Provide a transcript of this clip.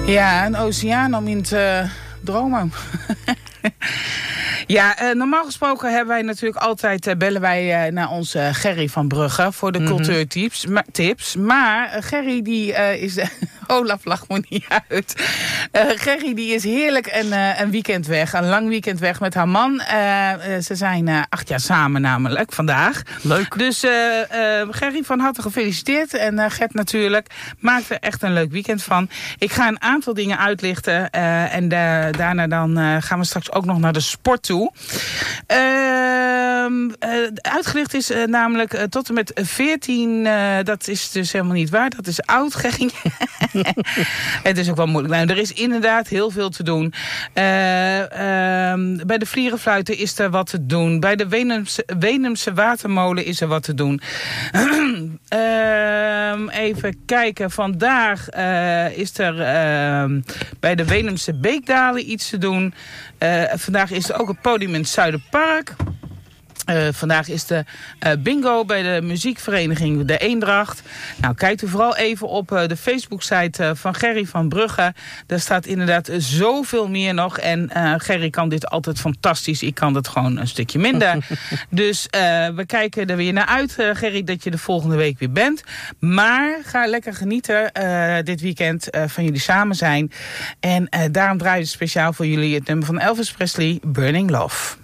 Ja, een oceaan om in te dromen. Ja, normaal gesproken hebben wij natuurlijk altijd bellen wij naar onze Gerry van Brugge voor de cultuurtips. Maar Gerry die is... Olaf lacht me niet uit. Gerry die is heerlijk een weekend weg. Een lang weekend weg met haar man. Ze zijn 8 jaar samen namelijk vandaag. Leuk. Dus Gerry van harte gefeliciteerd. En Gert natuurlijk. Maakt er echt een leuk weekend van. Ik ga een aantal dingen uitlichten. En daarna dan gaan we straks ook nog naar de sport toe. Uitgelicht is namelijk tot en met 14. Dat is dus helemaal niet waar. Dat is oud, Gerry. Het is ook wel moeilijk. Nou, er is inderdaad heel veel te doen. Bij de Vlierenfluiten is er wat te doen. Bij de Weenumse Watermolen is er wat te doen. Even kijken. Vandaag is er bij de Weenumse Beekdalen iets te doen. Vandaag is er ook een podium in het Zuiderpark. Vandaag is de bingo bij de muziekvereniging De Eendracht. Nou, kijkt u vooral even op de Facebook-site van Gerry van Brugge. Daar staat inderdaad zoveel meer nog. En Gerry kan dit altijd fantastisch. Ik kan dat gewoon een stukje minder. Dus we kijken er weer naar uit, Gerry, dat je de volgende week weer bent. Maar ga lekker genieten dit weekend van jullie samen zijn. En daarom draai ik speciaal voor jullie het nummer van Elvis Presley, Burning Love.